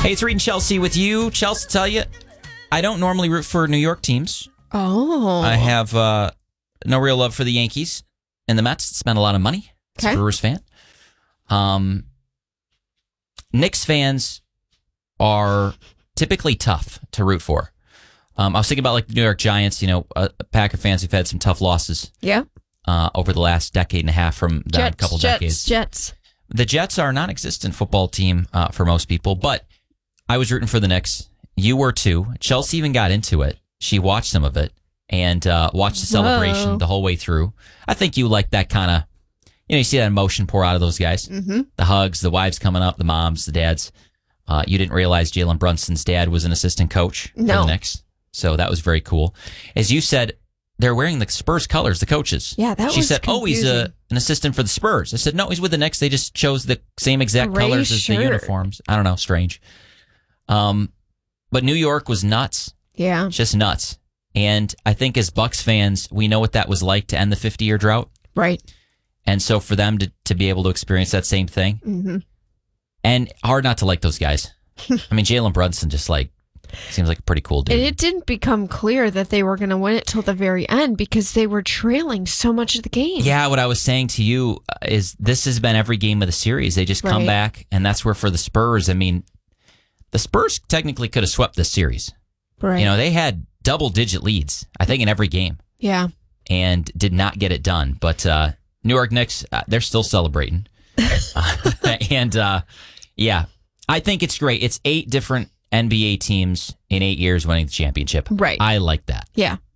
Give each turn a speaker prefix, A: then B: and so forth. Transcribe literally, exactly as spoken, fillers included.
A: Hey, it's Reed and Chelsea with you. Chelsea, tell you, I don't normally root for New York teams.
B: Oh.
A: I have uh, no real love for the Yankees and the Mets. Spend a lot of money. As
B: Okay.
A: a Brewers fan. Um, Knicks fans are typically tough to root for. Um, I was thinking about like the New York Giants, you know, uh, Packer fans who've had some tough losses
B: Yeah.
A: uh, over the last decade and a half from the
B: Jets,
A: couple
B: Jets,
A: decades.
B: Jets.
A: The Jets are a non-existent football team uh, for most people, but I was rooting for the Knicks. You were too. Chelsea even got into it. She watched some of it and uh, watched the celebration
B: Whoa.
A: the whole way through. I think you like that kind of, you know, you see that emotion pour out of those guys.
B: Mm-hmm.
A: The hugs, the wives coming up, the moms, the dads. Uh, you didn't realize Jalen Brunson's dad was an assistant coach for
B: No.
A: the Knicks. So that was very cool. As you said, they're wearing the Spurs colors, the coaches.
B: Yeah, that
A: she
B: was
A: said, oh, he's a,
B: confusing.
A: an assistant for the Spurs. I said, no, he's with the Knicks. They just chose the same exact
B: Gray
A: colors as
B: shirt.
A: the uniforms. I don't know, strange. Um, but New York was nuts,
B: Yeah.
A: just nuts. And I think as Bucks fans, we know what that was like to end the fifty-year drought.
B: Right.
A: And so for them to, to be able to experience that same thing,
B: Mm-hmm.
A: and hard not to like those guys. I mean, Jalen Brunson just like seems like a pretty cool dude.
B: And it didn't become clear that they were going to win it till the very end because they were trailing so much of the game.
A: Yeah, what I was saying to you is this has been every game of the series. They just come
B: Right.
A: back, and that's where for the Spurs, I mean, the Spurs technically could have swept this series.
B: Right.
A: You know, they had double-digit leads, I think, in every game,
B: Yeah.
A: and did not get it done. But uh, New York Knicks, uh, they're still celebrating. uh, and, uh, yeah, I think it's great. It's eight different N B A teams in eight years winning the championship.
B: Right.
A: I like that.
B: Yeah.